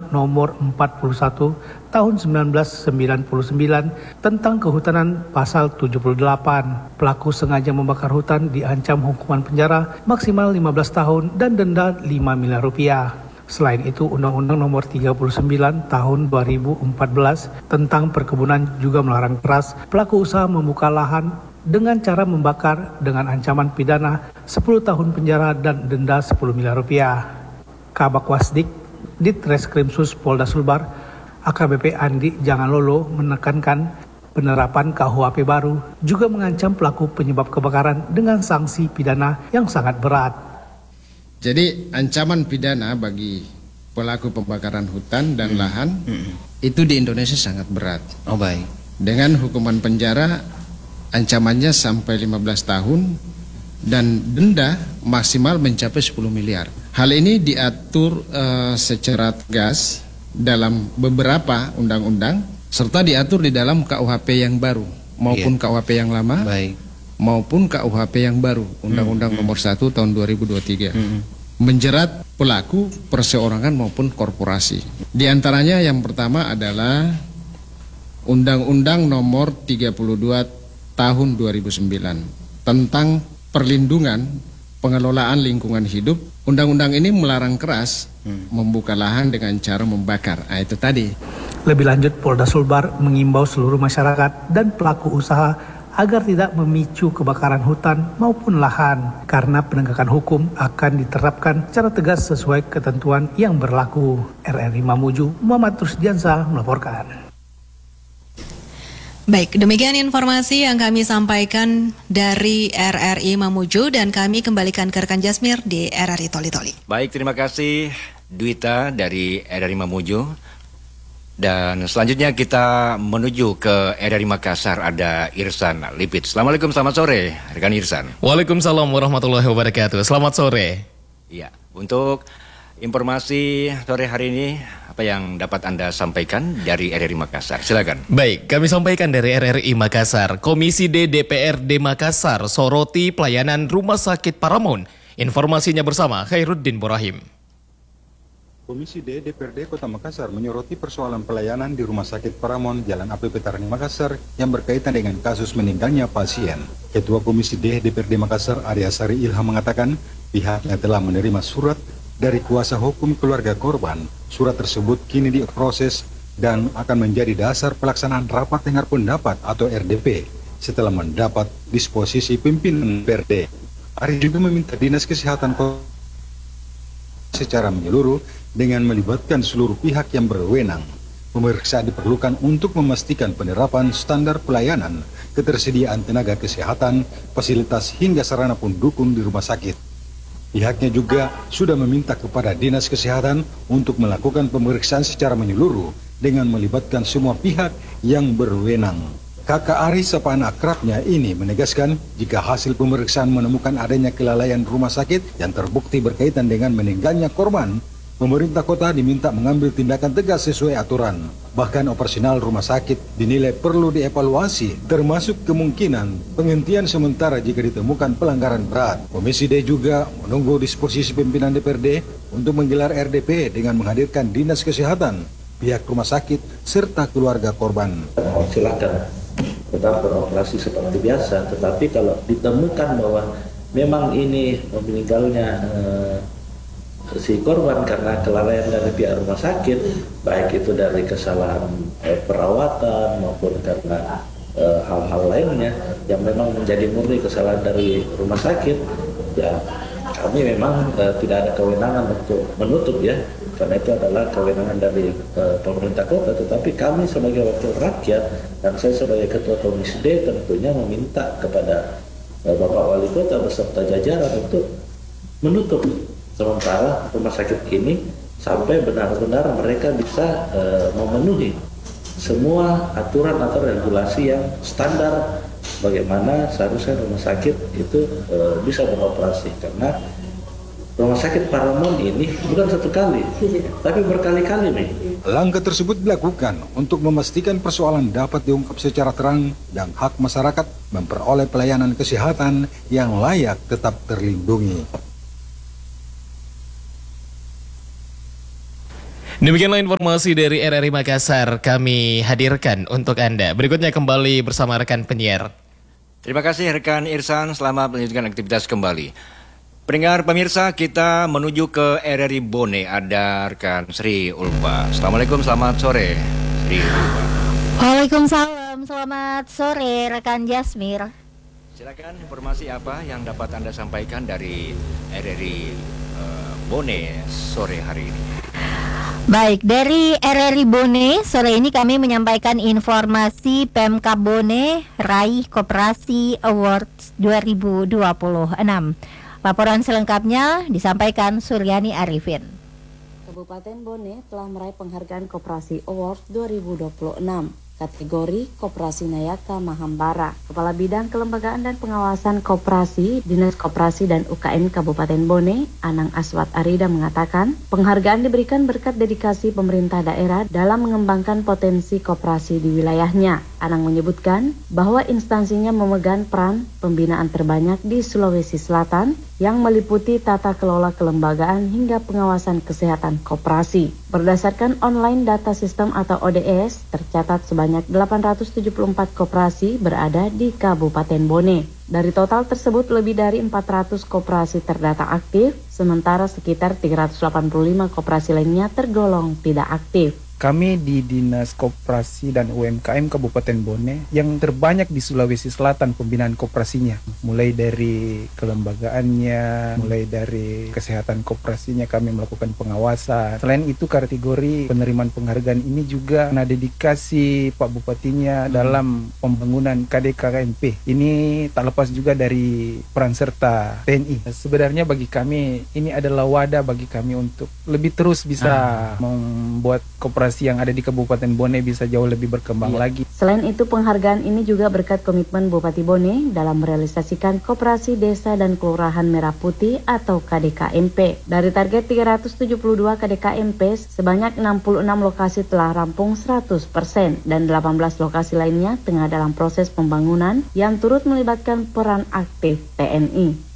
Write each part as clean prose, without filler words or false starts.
Undang-Undang Nomor 41 Tahun 1999 tentang Kehutanan Pasal 78. Pelaku sengaja membakar hutan diancam hukuman penjara maksimal 15 tahun dan denda 5 miliar rupiah. Selain itu, Undang-Undang Nomor 39 Tahun 2014 tentang perkebunan juga melarang keras pelaku usaha membuka lahan dengan cara membakar dengan ancaman pidana 10 tahun penjara dan denda 10 miliar rupiah. Kabak Wasdik, Ditreskrimsus Polda Sulbar, AKBP Andi Janganlolo menekankan penerapan KUHP baru juga mengancam pelaku penyebab kebakaran dengan sanksi pidana yang sangat berat. Jadi ancaman pidana bagi pelaku pembakaran hutan dan lahan itu di Indonesia sangat berat. Oh baik. Dengan hukuman penjara ancamannya sampai 15 tahun dan denda maksimal mencapai 10 miliar. Hal ini diatur secara tegas dalam beberapa undang-undang serta diatur di dalam KUHP yang baru maupun KUHP yang lama maupun KUHP yang baru Undang-Undang Nomor 1 Tahun 2023 menjerat pelaku perseorangan maupun korporasi. Di antaranya yang pertama adalah Undang-Undang Nomor 32 Tahun 2009 tentang perlindungan pengelolaan lingkungan hidup. Undang-undang ini melarang keras membuka lahan dengan cara membakar. Itu tadi. Lebih lanjut, Polda Sulbar mengimbau seluruh masyarakat dan pelaku usaha agar tidak memicu kebakaran hutan maupun lahan karena penegakan hukum akan diterapkan secara tegas sesuai ketentuan yang berlaku. RRI Mamuju, Muhammad Rusdiansa melaporkan. Baik, demikian informasi yang kami sampaikan dari RRI Mamuju dan kami kembalikan ke rekan Jasmir di RRI Toli-Toli. Baik, terima kasih Dwita dari RRI Mamuju. Dan selanjutnya kita menuju ke RRI Makassar, ada Irsan Lipit. Assalamualaikum, selamat sore rekan Irsan. Waalaikumsalam warahmatullahi wabarakatuh. Selamat sore. Iya, untuk informasi sore hari ini apa yang dapat Anda sampaikan dari RRI Makassar? Silakan. Baik, kami sampaikan dari RRI Makassar. Komisi D DPRD Makassar soroti pelayanan Rumah Sakit Paramount. Informasinya bersama Khairuddin Borahim. Komisi D DPRD Kota Makassar menyoroti persoalan pelayanan di Rumah Sakit Paramount Jalan APP Tarani Makassar yang berkaitan dengan kasus meninggalnya pasien. Ketua Komisi D DPRD Makassar Arya Sari Ilham mengatakan pihaknya telah menerima surat dari kuasa hukum keluarga korban. Surat tersebut kini diproses dan akan menjadi dasar pelaksanaan rapat dengar pendapat atau RDP setelah mendapat disposisi pimpinan DPRD. Ari juga meminta Dinas Kesehatan secara menyeluruh dengan melibatkan seluruh pihak yang berwenang. Pemeriksaan diperlukan untuk memastikan penerapan standar pelayanan, ketersediaan tenaga kesehatan, fasilitas hingga sarana pendukung di rumah sakit. Pihaknya juga sudah meminta kepada Dinas Kesehatan untuk melakukan pemeriksaan secara menyeluruh dengan melibatkan semua pihak yang berwenang. Kakak Ari sapaan akrabnya ini menegaskan jika hasil pemeriksaan menemukan adanya kelalaian rumah sakit yang terbukti berkaitan dengan meninggalnya korban, pemerintah kota diminta mengambil tindakan tegas sesuai aturan. Bahkan operasional rumah sakit dinilai perlu dievaluasi, termasuk kemungkinan penghentian sementara jika ditemukan pelanggaran berat. Komisi D juga menunggu disposisi pimpinan DPRD untuk menggelar RDP dengan menghadirkan Dinas Kesehatan, pihak rumah sakit, serta keluarga korban. Silakan tetap beroperasi seperti biasa, tetapi kalau ditemukan bahwa memang ini meninggalnya si korban karena kelalaian dari pihak rumah sakit, baik itu dari kesalahan perawatan maupun karena hal-hal lainnya yang memang menjadi murni kesalahan dari rumah sakit, ya kami memang tidak ada kewenangan untuk menutup ya, karena itu adalah kewenangan dari pemerintah kota. Tetapi kami sebagai wakil rakyat dan saya sebagai ketua Komisi D tentunya meminta kepada Bapak Wali Kota beserta jajaran untuk menutup sementara rumah sakit ini sampai benar-benar mereka bisa memenuhi semua aturan atau regulasi yang standar bagaimana seharusnya rumah sakit itu bisa beroperasi. Karena rumah sakit Paramount ini bukan satu kali, tapi berkali-kali nih. Langkah tersebut dilakukan untuk memastikan persoalan dapat diungkap secara terang dan hak masyarakat memperoleh pelayanan kesehatan yang layak tetap terlindungi. Demikianlah informasi dari RRI Makassar kami hadirkan untuk Anda. Berikutnya kembali bersama rekan penyiar. Terima kasih rekan Irsan, selamat melanjutkan aktivitas kembali. Pendengar pemirsa, kita menuju ke RRI Bone, ada rekan Sri Ulfa. Assalamualaikum, selamat sore Sri Ulfa. Waalaikumsalam, selamat sore rekan Jasmir. Silakan, informasi apa yang dapat Anda sampaikan dari RRI Bone sore hari ini? Baik, dari RRI Bone, sore ini kami menyampaikan informasi Pemkab Bone raih Koperasi Awards 2026. Laporan selengkapnya disampaikan Suryani Arifin. Kabupaten Bone telah meraih penghargaan Koperasi Awards 2026. Kategori Koperasi Nayaka Mahambara. Kepala Bidang Kelembagaan dan Pengawasan Koperasi, Dinas Koperasi dan UKM Kabupaten Bone, Anang Aswat Arida mengatakan, penghargaan diberikan berkat dedikasi pemerintah daerah dalam mengembangkan potensi koperasi di wilayahnya. Anang menyebutkan bahwa instansinya memegang peran pembinaan terbanyak di Sulawesi Selatan yang meliputi tata kelola kelembagaan hingga pengawasan kesehatan koperasi. Berdasarkan online data sistem atau ODS, tercatat sebanyak 874 koperasi berada di Kabupaten Bone. Dari total tersebut, lebih dari 400 koperasi terdata aktif, sementara sekitar 385 koperasi lainnya tergolong tidak aktif. Kami di Dinas Koperasi dan UMKM Kabupaten Bone yang terbanyak di Sulawesi Selatan pembinaan koperasinya. Mulai dari kelembagaannya, mulai dari kesehatan koperasinya kami melakukan pengawasan. Selain itu kategori penerimaan penghargaan ini juga ada dedikasi Pak Bupatinya dalam pembangunan KDKMP. Ini tak lepas juga dari peran serta TNI. Sebenarnya bagi kami ini adalah wadah bagi kami untuk lebih terus bisa membuat koperasi yang ada di Kabupaten Bone bisa jauh lebih berkembang lagi. Selain itu, penghargaan ini juga berkat komitmen Bupati Bone dalam merealisasikan Koperasi Desa dan Kelurahan Merah Putih atau KDKMP. Dari target 372 KDKMP, sebanyak 66 lokasi telah rampung 100% dan 18 lokasi lainnya tengah dalam proses pembangunan yang turut melibatkan peran aktif TNI.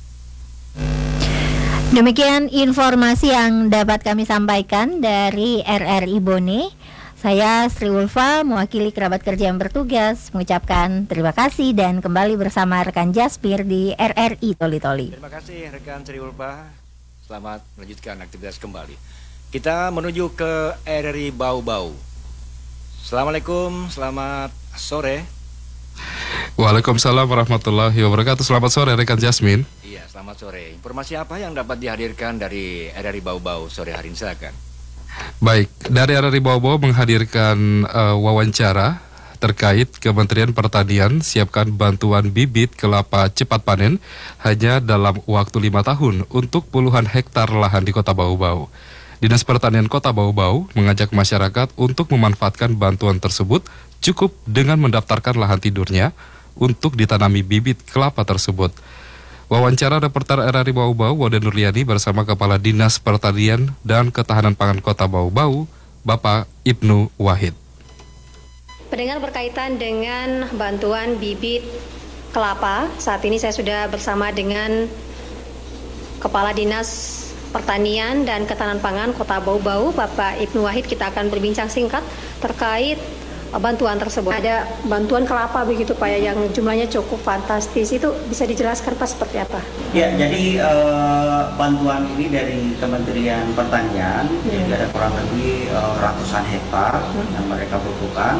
Demikian informasi yang dapat kami sampaikan dari RRI Bone. Saya Sri Ulfa, mewakili kerabat kerja yang bertugas, mengucapkan terima kasih dan kembali bersama rekan Jasmir di RRI Toli-Toli. Terima kasih rekan Sri Ulfa, selamat melanjutkan aktivitas kembali. Kita menuju ke RRI Bau-Bau. Assalamualaikum, selamat sore. Waalaikumsalam warahmatullahi wabarakatuh. Selamat sore rekan Jasmine. Iya, selamat sore. Informasi apa yang dapat dihadirkan dari RRI Bau-Bau sore hari ini, silakan. Baik, dari RRI Bau-Bau menghadirkan wawancara terkait Kementerian Pertanian siapkan bantuan bibit kelapa cepat panen hanya dalam waktu 5 tahun untuk puluhan hektar lahan di Kota Bau-Bau. Dinas Pertanian Kota Bau-Bau mengajak masyarakat untuk memanfaatkan bantuan tersebut cukup dengan mendaftarkan lahan tidurnya untuk ditanami bibit kelapa tersebut. Wawancara reporter RRI Bau-Bau, Wada Nurliani bersama Kepala Dinas Pertanian dan Ketahanan Pangan Kota Bau-Bau, Bapak Ibnu Wahid. Pendengar, berkaitan dengan bantuan bibit kelapa, saat ini saya sudah bersama dengan Kepala Dinas Pertanian dan Ketahanan Pangan Kota Bau-Bau, Bapak Ibnu Wahid. Kita akan berbincang singkat terkait bantuan tersebut. Ada bantuan kelapa begitu Pak ya, yang jumlahnya cukup fantastis. Itu bisa dijelaskan Pak seperti apa? Ya, jadi bantuan ini dari Kementerian Pertanian, jadi ada kurang lebih ratusan hektar yang mereka butuhkan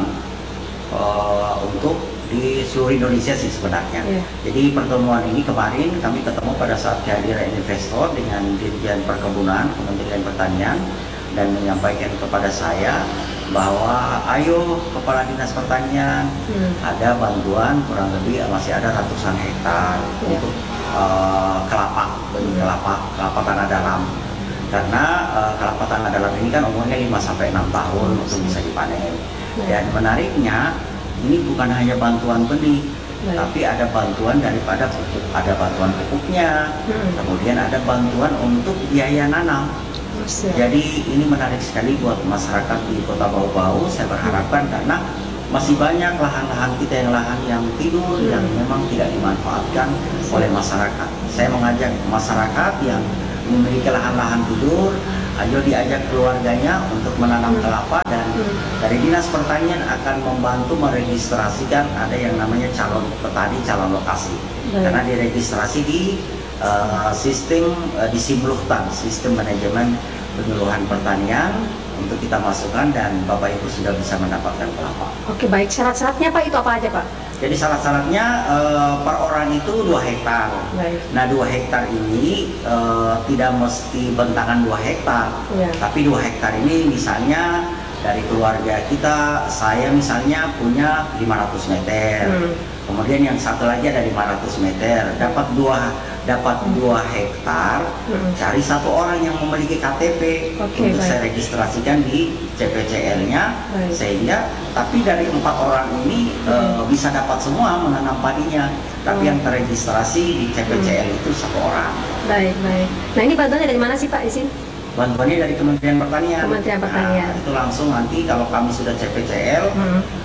untuk di seluruh Indonesia sih sebenarnya. Jadi pertemuan ini kemarin kami ketemu pada saat kehadiran investor dengan Dirjen Perkebunan Kementerian Pertanian dan menyampaikan kepada saya bahwa ayo Kepala Dinas Pertanian ada bantuan kurang lebih masih ada ratusan hektar untuk kelapa, benih kelapa tanah dalam. Karena kelapa tanah dalam ini kan umurnya 5-6 tahun untuk bisa dipanen. Dan menariknya ini bukan hanya bantuan benih, tapi ada bantuan daripada pupuk, ada bantuan pupuknya, kemudian ada bantuan untuk biaya nanam. Jadi ini menarik sekali buat masyarakat di Kota Bau-Bau. Saya berharapkan karena masih banyak lahan-lahan kita yang tidur yang memang tidak dimanfaatkan oleh masyarakat. Saya mengajak masyarakat yang memiliki lahan-lahan tidur ayo diajak keluarganya untuk menanam kelapa, dan dari Dinas Pertanian akan membantu meregistrasikan ada yang namanya calon petani calon lokasi. Karena diregistrasi di sistem di Simluhtan, sistem manajemen penyuluhan pertanian, untuk kita masukkan dan Bapak Ibu sudah bisa mendapatkan kelapa. Oke, baik. Syarat-syaratnya Pak itu apa aja Pak? Jadi syarat-syaratnya per orang itu 2 hektar. Baik. Nah 2 hektar ini tidak mesti bentangan 2 hektar, tapi 2 hektar ini misalnya dari keluarga kita, saya misalnya punya 500 meter, kemudian yang satu lagi ada 500 meter, dapat 2 hektar, cari satu orang yang memiliki KTP untuk saya registrasikan di CPCL-nya, sehingga tapi dari 4 orang ini bisa dapat semua menanam padinya, tapi yang terregistrasi di CPCL itu 1 orang. Baik. Nah ini bantuannya dari mana sih Pak izin? Bantuannya dari Kementerian Pertanian. Kementerian Pertanian. Nah, itu langsung nanti kalau kami sudah CPCL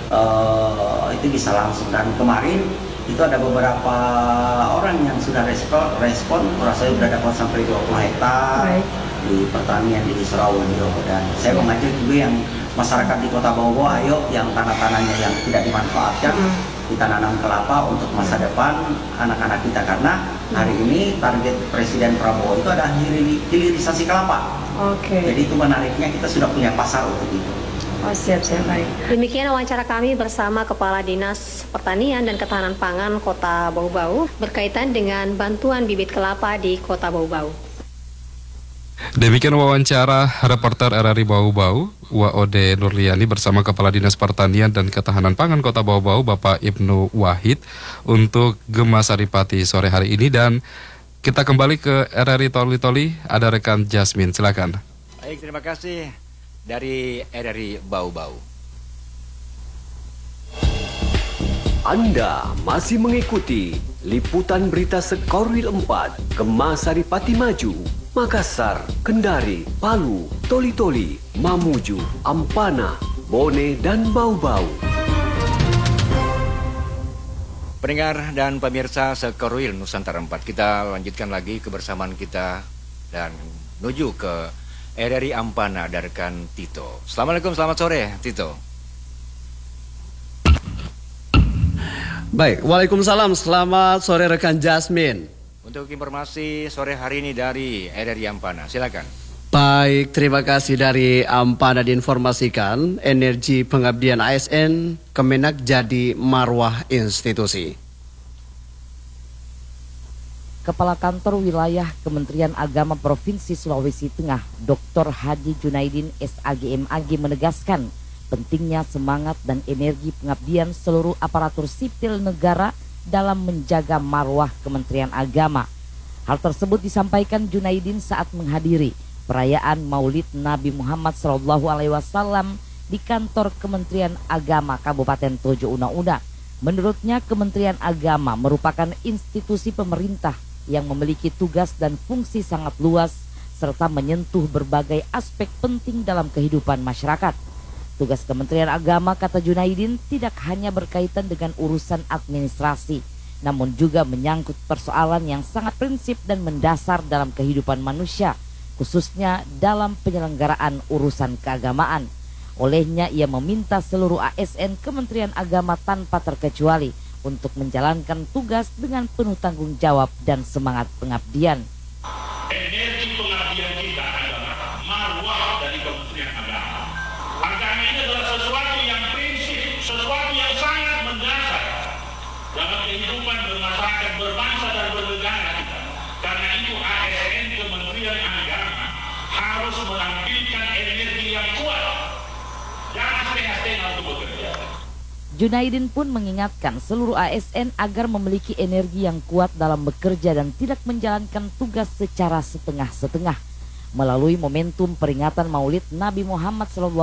itu bisa langsung, dan kemarin itu ada beberapa orang yang sudah respon, saya sudah dapat sampai 20 hektar di pertanian di Surawondo, dan saya mengajak juga yang masyarakat di Kota Bau-Bau, ayo yang tanah-tanahnya yang tidak dimanfaatkan kita nanam kelapa untuk masa depan anak-anak kita, karena hari ini target Presiden Prabowo itu ada hilirisasi kelapa. Jadi itu menariknya, kita sudah punya pasar untuk itu. Oh siap, baik. Demikian wawancara kami bersama Kepala Dinas Pertanian dan Ketahanan Pangan Kota Bau-Bau berkaitan dengan bantuan bibit kelapa di Kota Bau-Bau. Demikian wawancara reporter RRI Bau-Bau, Waode Nurliani bersama Kepala Dinas Pertanian dan Ketahanan Pangan Kota Bau-Bau, Bapak Ibnu Wahid, untuk Gema Saripati sore hari ini. Dan kita kembali ke RRI Toli-Toli, ada rekan Jasmine, silakan. Baik, terima kasih dari RRI Bau-Bau. Anda masih mengikuti liputan berita Sekorwil 4, Gema Saripati Maju, Makassar, Kendari, Palu, Toli-Toli, Mamuju, Ampana, Bone, dan Bau-Bau. Pendengar dan pemirsa Sekorwil Nusantara 4, kita lanjutkan lagi kebersamaan kita dan menuju ke RRI Ampana dari rekan Tito. Assalamualaikum, selamat sore Tito. Baik, waalaikumsalam, selamat sore rekan Jasmine. Untuk informasi sore hari ini dari RRI Ampana, silakan. Baik, terima kasih dari Ampana diinformasikan, energi pengabdian ASN Kemenak jadi marwah institusi. Kepala Kantor Wilayah Kementerian Agama Provinsi Sulawesi Tengah, Dr. Haji Junaidin SAGMAG menegaskan pentingnya semangat dan energi pengabdian seluruh aparatur sipil negara dalam menjaga marwah Kementerian Agama. Hal tersebut disampaikan Junaidin saat menghadiri perayaan Maulid Nabi Muhammad SAW di kantor Kementerian Agama Kabupaten Tojo Una-Una. Menurutnya Kementerian Agama merupakan institusi pemerintah yang memiliki tugas dan fungsi sangat luas serta menyentuh berbagai aspek penting dalam kehidupan masyarakat. Tugas Kementerian Agama, kata Junaidin, tidak hanya berkaitan dengan urusan administrasi, namun juga menyangkut persoalan yang sangat prinsip dan mendasar dalam kehidupan manusia, khususnya dalam penyelenggaraan urusan keagamaan. Olehnya ia meminta seluruh ASN Kementerian Agama tanpa terkecuali untuk menjalankan tugas dengan penuh tanggung jawab dan semangat pengabdian. Energi pengabdian kita adalah marwah dari Kementerian Agama. Agama ini adalah sesuatu yang prinsip, sesuatu yang sangat mendasar dalam kehidupan bermasyarakat, berbangsa dan bernegara kita. Karena itu ASN Kementerian Agama harus menampilkan energi yang kuat, jangan setengah-setengah untuk bekerja. Junaidin pun mengingatkan seluruh ASN agar memiliki energi yang kuat dalam bekerja dan tidak menjalankan tugas secara setengah-setengah. Melalui momentum peringatan Maulid Nabi Muhammad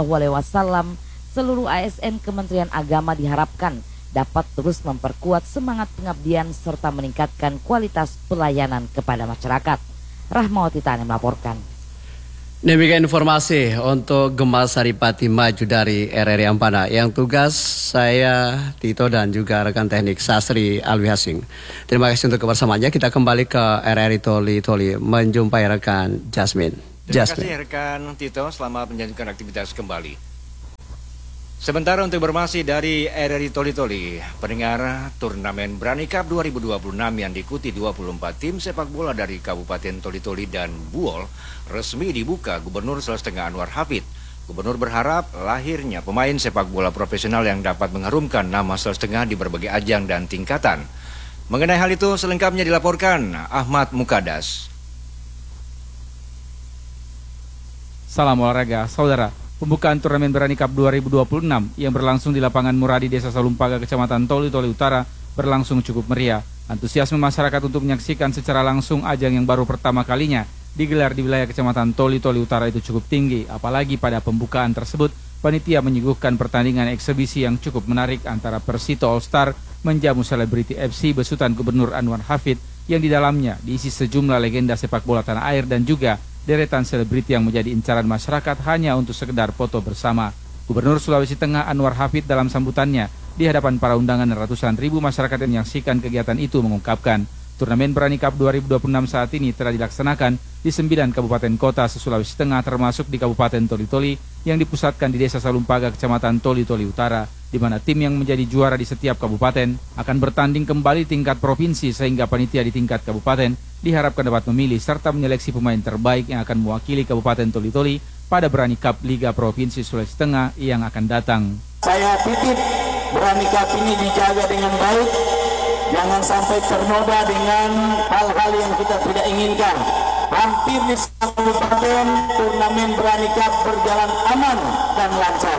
SAW, seluruh ASN Kementerian Agama diharapkan dapat terus memperkuat semangat pengabdian serta meningkatkan kualitas pelayanan kepada masyarakat. Rahmawati Tani melaporkan. Demikian informasi untuk Gema Saripati Maju dari RRI Ampana. Yang tugas saya Tito dan juga rekan teknik Sasri Alwi Hasing. Terima kasih untuk kebersamaannya. Kita kembali ke RRI Toli-Toli menjumpai rekan Jasmine. Terima kasih rekan Tito, selamat menjalankan aktivitas kembali. Sementara untuk informasi dari RRI Toli-Toli, pendengar turnamen Brani Cup 2026 yang diikuti 24 tim sepak bola dari Kabupaten Toli-Toli dan Buol resmi dibuka Gubernur Sulawesi Tengah Anwar Hafid. Gubernur berharap lahirnya pemain sepak bola profesional yang dapat mengharumkan nama Sulawesi Tengah di berbagai ajang dan tingkatan. Mengenai hal itu selengkapnya dilaporkan Ahmad Mukadas. Salam olahraga, saudara. Pembukaan turnamen Brani Cup 2026 yang berlangsung di lapangan Muradi, Desa Salumpaga, Kecamatan Toli-Toli Utara berlangsung cukup meriah. Antusiasme masyarakat untuk menyaksikan secara langsung ajang yang baru pertama kalinya digelar di wilayah Kecamatan Toli-Toli Utara itu cukup tinggi. Apalagi pada pembukaan tersebut, panitia menyuguhkan pertandingan eksebisi yang cukup menarik antara Persito All Star menjamu Selebriti FC besutan Gubernur Anwar Hafid yang di dalamnya diisi sejumlah legenda sepak bola tanah air dan juga deretan selebriti yang menjadi incaran masyarakat hanya untuk sekedar foto bersama. Gubernur Sulawesi Tengah Anwar Hafid dalam sambutannya di hadapan para undangan dan ratusan ribu masyarakat yang menyaksikan kegiatan itu mengungkapkan, turnamen Brani Cup 2026 saat ini telah dilaksanakan di 9 kabupaten kota se-Sulawesi Tengah termasuk di Kabupaten Toli-Toli yang dipusatkan di Desa Salumpaga, Kecamatan Toli-Toli Utara, di mana tim yang menjadi juara di setiap kabupaten akan bertanding kembali tingkat provinsi sehingga panitia di tingkat kabupaten diharapkan dapat memilih serta menyeleksi pemain terbaik yang akan mewakili Kabupaten Toli-Toli pada Brani Cup Liga Provinsi Sulawesi Tengah yang akan datang. Saya titip Brani Cup ini dijaga dengan baik, jangan sampai ternoda dengan hal-hal yang kita tidak inginkan. Hampir di semua kabupaten turnamen Brani Cup berjalan aman dan lancar.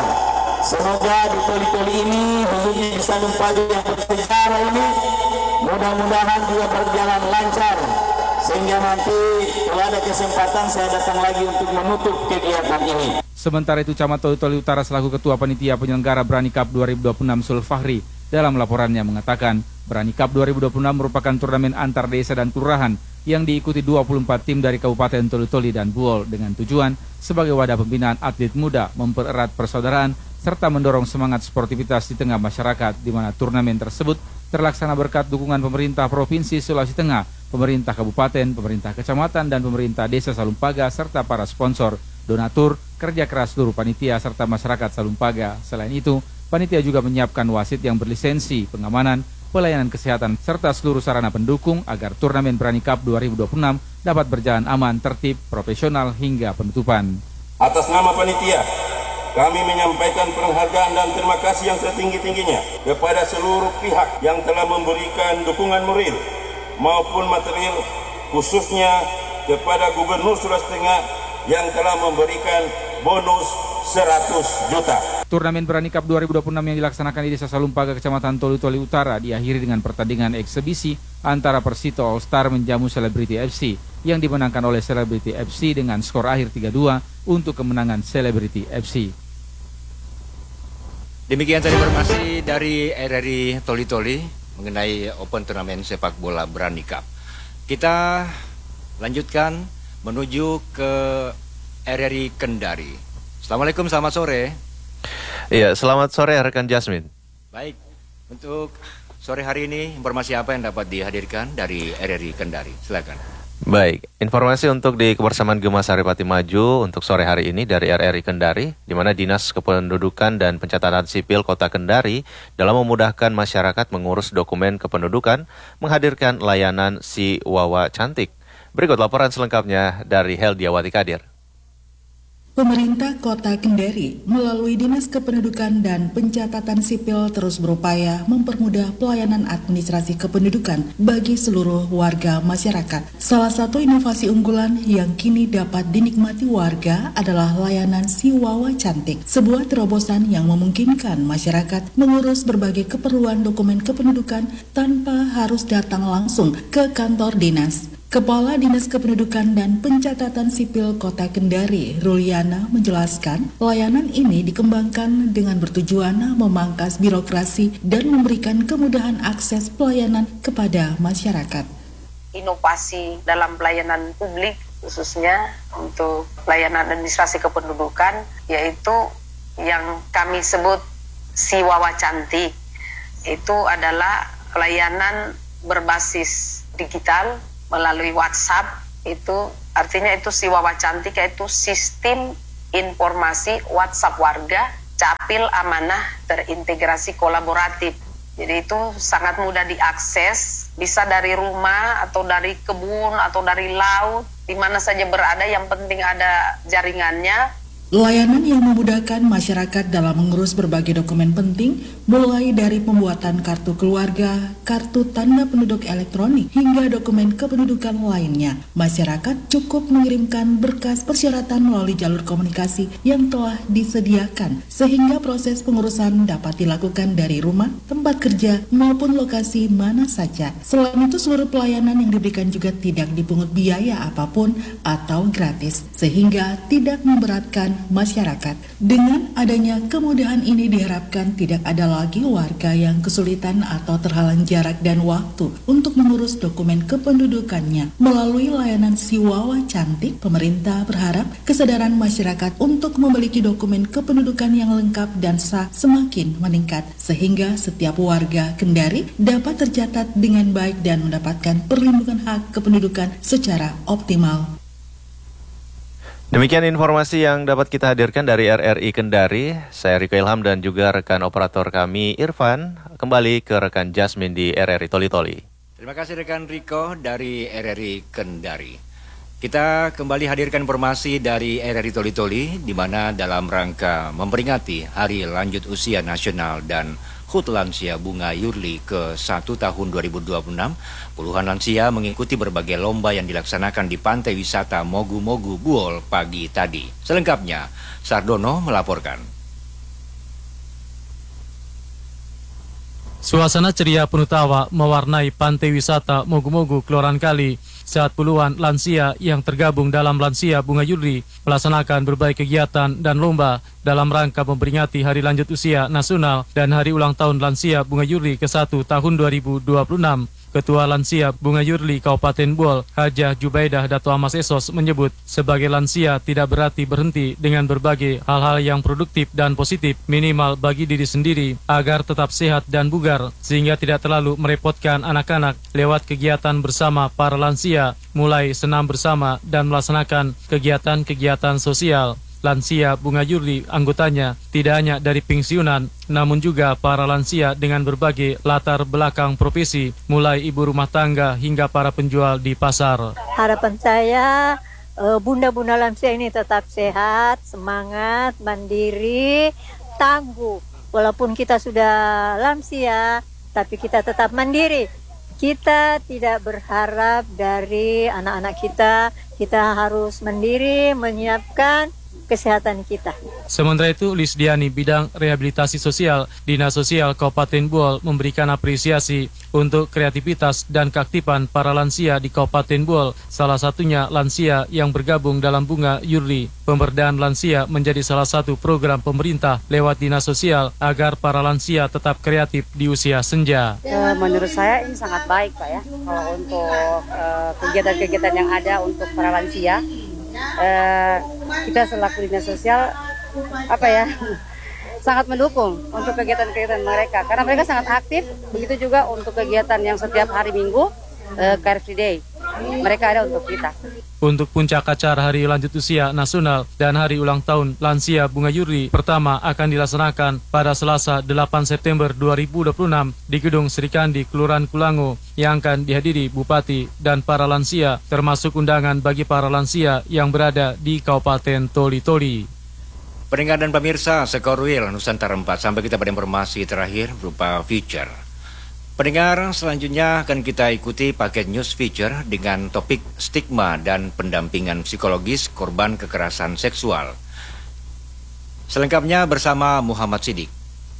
Semoga di Toli-Toli ini, khususnya di Salumpaga yang bersejarah ini, mudah-mudahan juga berjalan lancar. Sehingga nanti kalau ada kesempatan saya datang lagi untuk menutup kegiatan ini. Sementara itu Camat Toli-Toli Utara selaku Ketua Panitia Penyelenggara Brani Cup 2026 Sulfahri dalam laporannya mengatakan Brani Cup 2026 merupakan turnamen antar desa dan kelurahan yang diikuti 24 tim dari Kabupaten Toli-Toli dan Buol dengan tujuan sebagai wadah pembinaan atlet muda, mempererat persaudaraan, serta mendorong semangat sportivitas di tengah masyarakat, di mana turnamen tersebut terlaksana berkat dukungan pemerintah Provinsi Sulawesi Tengah, pemerintah kabupaten, pemerintah kecamatan, dan pemerintah desa Salumpaga, serta para sponsor, donatur, kerja keras seluruh panitia, serta masyarakat Salumpaga. Selain itu, panitia juga menyiapkan wasit yang berlisensi, pengamanan, pelayanan kesehatan, serta seluruh sarana pendukung agar turnamen Brani Cup 2026 dapat berjalan aman, tertib, profesional hingga penutupan. Atas nama panitia, kami menyampaikan penghargaan dan terima kasih yang setinggi-tingginya kepada seluruh pihak yang telah memberikan dukungan moral maupun material, khususnya kepada Gubernur Sulawesi Tengah yang telah memberikan bonus 100 juta. Turnamen Brani Cup 2026 yang dilaksanakan di Desa Salumpaga, Kecamatan Toli-Toli Utara diakhiri dengan pertandingan eksebisi antara Persito All Star menjamu Selebriti FC yang dimenangkan oleh Selebriti FC dengan skor akhir 3-2 untuk kemenangan Selebriti FC. Demikian tadi informasi dari RRI Toli-Toli mengenai Open Turnamen Sepak Bola Brani Cup. Kita lanjutkan menuju ke RRI Kendari. Assalamualaikum, selamat sore. Iya, selamat sore rekan Jasmine. Baik, untuk sore hari ini informasi apa yang dapat dihadirkan dari RRI Kendari? Silakan. Baik, informasi untuk di kebersamaan Gemasari Pati Maju untuk sore hari ini dari RRI Kendari, di mana Dinas Kependudukan dan Pencatatan Sipil Kota Kendari dalam memudahkan masyarakat mengurus dokumen kependudukan menghadirkan layanan Si Wawa Cantik. Berikut laporan selengkapnya dari Heldiawati Kadir. Pemerintah Kota Kendari melalui Dinas Kependudukan dan Pencatatan Sipil terus berupaya mempermudah pelayanan administrasi kependudukan bagi seluruh warga masyarakat. Salah satu inovasi unggulan yang kini dapat dinikmati warga adalah layanan Si Wawa Cantik, sebuah terobosan yang memungkinkan masyarakat mengurus berbagai keperluan dokumen kependudukan tanpa harus datang langsung ke kantor dinas. Kepala Dinas Kependudukan dan Pencatatan Sipil Kota Kendari, Ruliana, menjelaskan layanan ini dikembangkan dengan bertujuan memangkas birokrasi dan memberikan kemudahan akses pelayanan kepada masyarakat. Inovasi dalam pelayanan publik, khususnya untuk pelayanan administrasi kependudukan, yaitu yang kami sebut Si Wawa Cantik. Itu adalah pelayanan berbasis digital melalui WhatsApp itu artinya itu si Wawa Cantik, yaitu sistem informasi WhatsApp warga Capil Amanah terintegrasi kolaboratif. Jadi itu sangat mudah diakses, bisa dari rumah atau dari kebun atau dari laut, di mana saja berada, yang penting ada jaringannya. Layanan yang memudahkan masyarakat dalam mengurus berbagai dokumen penting, mulai dari pembuatan kartu keluarga, kartu tanda penduduk elektronik, hingga dokumen kependudukan lainnya. Masyarakat cukup mengirimkan berkas persyaratan melalui jalur komunikasi yang telah disediakan, sehingga proses pengurusan dapat dilakukan dari rumah, tempat kerja, maupun lokasi mana saja. Selain itu, seluruh pelayanan yang diberikan juga tidak dipungut biaya apapun atau gratis, sehingga tidak memberatkan masyarakat. Dengan adanya kemudahan ini diharapkan tidak ada lagi warga yang kesulitan atau terhalang jarak dan waktu untuk mengurus dokumen kependudukannya. Melalui layanan Si Wawa Cantik, pemerintah berharap kesadaran masyarakat untuk memiliki dokumen kependudukan yang lengkap dan sah semakin meningkat, sehingga setiap warga Kendari dapat tercatat dengan baik dan mendapatkan perlindungan hak kependudukan secara optimal. Demikian informasi yang dapat kita hadirkan dari RRI Kendari. Saya Riko Ilham dan juga rekan operator kami Irfan. Kembali ke rekan Jasmine di RRI Toli-Toli. Terima kasih rekan Riko dari RRI Kendari. Kita kembali hadirkan informasi dari RRI Toli-Toli, di mana dalam rangka memperingati Hari Lanjut Usia Nasional dan HUT Lansia Bunga Yurli ke-1 tahun 2026, puluhan lansia mengikuti berbagai lomba yang dilaksanakan di Pantai Wisata Mogu-Mogu Buol pagi tadi. Selengkapnya, Sardono melaporkan. Suasana ceria penuh tawa mewarnai Pantai Wisata Mogu-Mogu Kelurahan Kali saat puluhan lansia yang tergabung dalam Lansia Bunga Yurli melaksanakan berbagai kegiatan dan lomba dalam rangka memperingati Hari Lanjut Usia Nasional dan Hari Ulang Tahun Lansia Bunga Yurli ke-1 tahun 2026. Ketua Lansia Bunga Yurli Kabupaten Buol, Hajah Jubaidah Dato Amas Esos menyebut sebagai lansia tidak berarti berhenti dengan berbagai hal-hal yang produktif dan positif minimal bagi diri sendiri agar tetap sehat dan bugar sehingga tidak terlalu merepotkan anak-anak lewat kegiatan bersama para lansia mulai senam bersama dan melaksanakan kegiatan-kegiatan sosial. Lansia Bunga Yurli anggotanya tidak hanya dari pensiunan, namun juga para lansia dengan berbagai latar belakang profesi, mulai ibu rumah tangga hingga para penjual di pasar. Harapan saya bunda-bunda lansia ini tetap sehat, semangat, mandiri, tangguh. Walaupun kita sudah lansia, tapi kita tetap mandiri. Kita tidak berharap dari anak-anak kita harus mandiri menyiapkan kesehatan kita. Sementara itu, Lisdiani bidang rehabilitasi sosial Dinas Sosial Kabupaten Buol memberikan apresiasi untuk kreativitas dan keaktifan para lansia di Kabupaten Buol. Salah satunya lansia yang bergabung dalam Bunga Yurli. Pemberdayaan lansia menjadi salah satu program pemerintah lewat Dinas Sosial agar para lansia tetap kreatif di usia senja. Menurut saya ini sangat baik, Pak ya. Kalau untuk kegiatan-kegiatan yang ada untuk para lansia, kita selaku Dinas Sosial sangat mendukung untuk kegiatan-kegiatan mereka karena mereka sangat aktif. Begitu juga untuk kegiatan yang setiap hari Minggu, Car Free Day, mereka ada untuk kita. Untuk puncak acara Hari Lanjut Usia Nasional dan Hari Ulang Tahun Lansia Bunga Yurli pertama akan dilaksanakan pada Selasa 8 September 2026 di Gedung Serikandi Kelurahan Kulango yang akan dihadiri Bupati dan para lansia, termasuk undangan bagi para lansia yang berada di Kabupaten Toli-Toli. Pendengar dan pemirsa Sekorwil Nusantara 4, sampai kita pada informasi terakhir berupa feature. Pendengar, selanjutnya akan kita ikuti paket news feature dengan topik stigma dan pendampingan psikologis korban kekerasan seksual. Selengkapnya bersama Muhammad Sidik.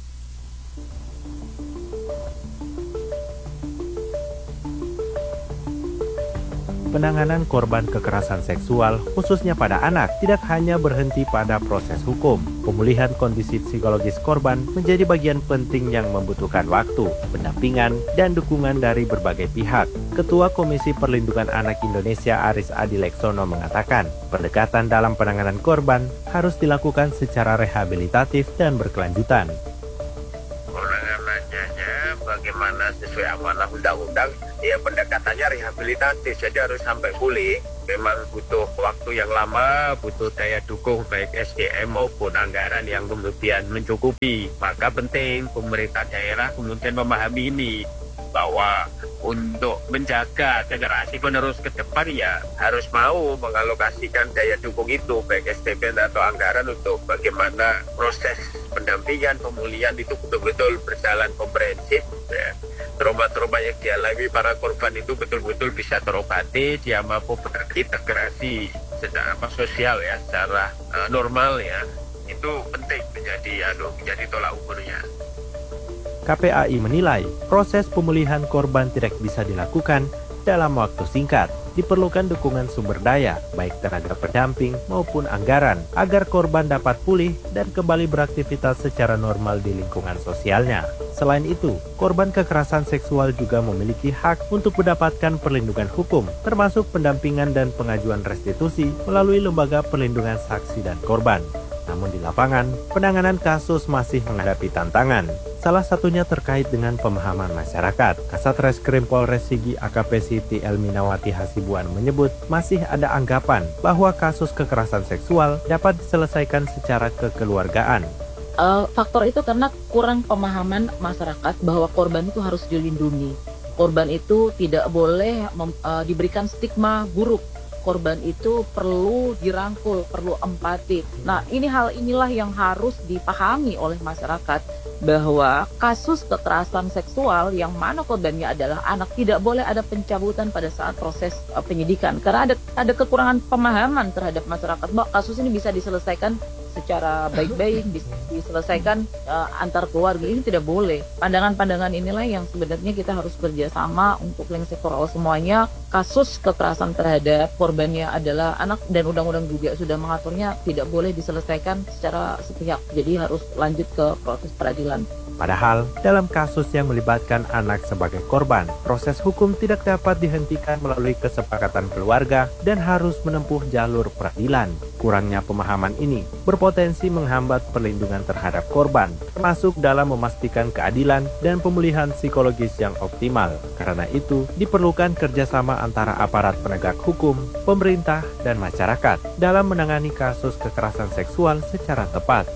Penanganan korban kekerasan seksual, khususnya pada anak, tidak hanya berhenti pada proses hukum. Pemulihan kondisi psikologis korban menjadi bagian penting yang membutuhkan waktu, pendampingan, dan dukungan dari berbagai pihak. Ketua Komisi Perlindungan Anak Indonesia Aris Adileksono mengatakan, pendekatan dalam penanganan korban harus dilakukan secara rehabilitatif dan berkelanjutan. Penanganannya bagaimana bagaimana sesuai amanah undang-undang, ya pendekatannya rehabilitatif, jadi harus sampai pulih. Memang butuh waktu yang lama, butuh daya dukung baik SDM maupun anggaran yang kemudian mencukupi. Maka penting pemerintah daerah kemudian memahami ini, bahwa untuk menjaga generasi penerus ke depan ya harus mau mengalokasikan daya dukung itu baik SDM atau anggaran untuk bagaimana proses pendampingan pemulihan itu betul-betul berjalan komprehensif ya. Trauma-trauma yang dialami para korban itu betul-betul bisa terobati, dia mampu berintegrasi secara sosial ya, secara normal ya. Itu penting menjadi tolak ukurnya. KPAI menilai proses pemulihan korban tidak bisa dilakukan dalam waktu singkat. Diperlukan dukungan sumber daya, baik tenaga pendamping maupun anggaran, agar korban dapat pulih dan kembali beraktivitas secara normal di lingkungan sosialnya. Selain itu, korban kekerasan seksual juga memiliki hak untuk mendapatkan perlindungan hukum, termasuk pendampingan dan pengajuan restitusi melalui Lembaga Perlindungan Saksi dan Korban. Namun di lapangan, penanganan kasus masih menghadapi tantangan. Salah satunya terkait dengan pemahaman masyarakat. Kasat Reskrim Polres Sigi AKP Siti Elminawati Hasibuan menyebut masih ada anggapan bahwa kasus kekerasan seksual dapat diselesaikan secara kekeluargaan. Faktor itu karena kurang pemahaman masyarakat bahwa korban itu harus dilindungi. Korban itu tidak boleh diberikan stigma buruk. Korban itu perlu dirangkul, perlu empati. Nah, hal inilah yang harus dipahami oleh masyarakat, bahwa kasus kekerasan seksual yang mana korbannya adalah anak tidak boleh ada pencabutan pada saat proses penyidikan, karena ada kekurangan pemahaman terhadap masyarakat bahwa kasus ini bisa diselesaikan secara baik-baik, diselesaikan antar keluarga. Ini tidak boleh. Pandangan-pandangan inilah yang sebenarnya kita harus bekerjasama untuk link sektoral semuanya. Kasus kekerasan terhadap korbannya adalah anak, dan undang-undang juga sudah mengaturnya tidak boleh diselesaikan secara sepihak. Jadi harus lanjut ke proses peradilan. Padahal, dalam kasus yang melibatkan anak sebagai korban, proses hukum tidak dapat dihentikan melalui kesepakatan keluarga dan harus menempuh jalur peradilan. Kurangnya pemahaman ini berpotensi menghambat perlindungan terhadap korban, termasuk dalam memastikan keadilan dan pemulihan psikologis yang optimal. Karena itu, diperlukan kerjasama antara aparat penegak hukum, pemerintah, dan masyarakat dalam menangani kasus kekerasan seksual secara tepat.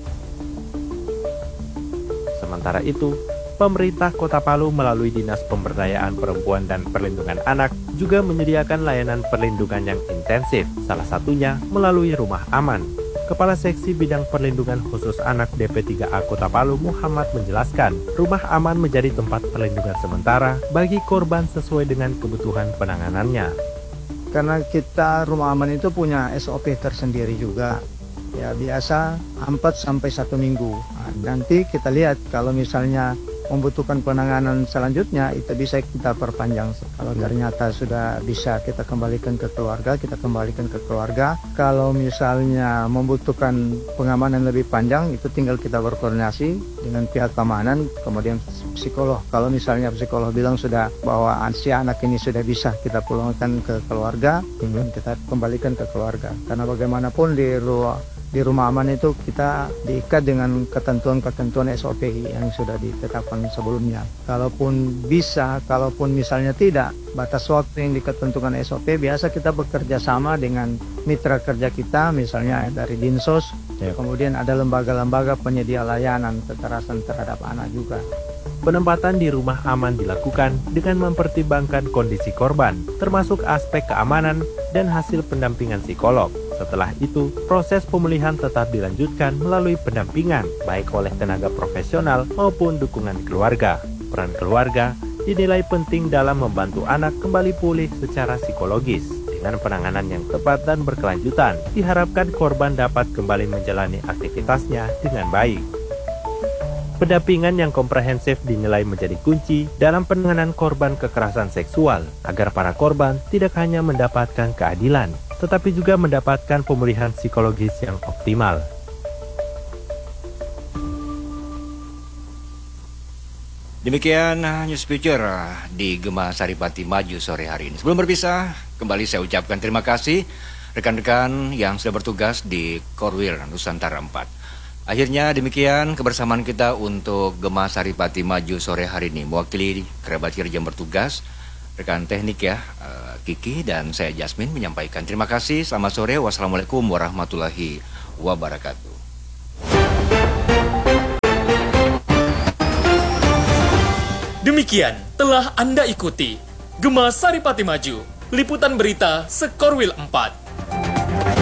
Sementara itu, pemerintah Kota Palu melalui Dinas Pemberdayaan Perempuan dan Perlindungan Anak juga menyediakan layanan perlindungan yang intensif, salah satunya melalui Rumah Aman. Kepala Seksi Bidang Perlindungan Khusus Anak DP3A Kota Palu Muhammad menjelaskan, Rumah Aman menjadi tempat perlindungan sementara bagi korban sesuai dengan kebutuhan penanganannya. Karena kita Rumah Aman itu punya SOP tersendiri juga. Ya biasa 4 sampai 1 minggu. Nanti kita lihat kalau misalnya membutuhkan penanganan selanjutnya itu bisa kita perpanjang. Kalau ternyata sudah bisa kita kembalikan ke keluarga, kita kembalikan ke keluarga. Kalau misalnya membutuhkan pengamanan lebih panjang, itu tinggal kita berkoordinasi dengan pihak keamanan, kemudian psikolog. Kalau misalnya psikolog bilang sudah bahwa si anak ini sudah bisa kita pulangkan ke keluarga, kita kembalikan ke keluarga. Karena bagaimanapun di Rumah Aman itu kita diikat dengan ketentuan-ketentuan SOP yang sudah ditetapkan sebelumnya. Kalaupun bisa, kalaupun misalnya tidak, batas waktu yang diketentukan SOP, biasa kita bekerja sama dengan mitra kerja kita, misalnya dari Dinsos, kemudian ada lembaga-lembaga penyedia layanan kekerasan terhadap anak juga. Penempatan di Rumah Aman dilakukan dengan mempertimbangkan kondisi korban, termasuk aspek keamanan dan hasil pendampingan psikolog. Setelah itu, proses pemulihan tetap dilanjutkan melalui pendampingan, baik oleh tenaga profesional maupun dukungan keluarga. Peran keluarga dinilai penting dalam membantu anak kembali pulih secara psikologis. Dengan penanganan yang tepat dan berkelanjutan, diharapkan korban dapat kembali menjalani aktivitasnya dengan baik. Pendampingan yang komprehensif dinilai menjadi kunci dalam penanganan korban kekerasan seksual, agar para korban tidak hanya mendapatkan keadilan, tetapi juga mendapatkan pemulihan psikologis yang optimal. Demikian News Future di Gema Saripati Maju sore hari ini. Sebelum berpisah, kembali saya ucapkan terima kasih rekan-rekan yang sudah bertugas di Korwil Nusantara 4. Akhirnya demikian kebersamaan kita untuk Gema Saripati Maju sore hari ini. Mewakili kerabat kerja yang bertugas, rekan teknik ya, Kiki dan saya Jasmine menyampaikan terima kasih. Selamat sore. Wassalamualaikum warahmatullahi wabarakatuh. Demikian telah Anda ikuti Gema Saripati Maju, liputan berita Sekorwil 4.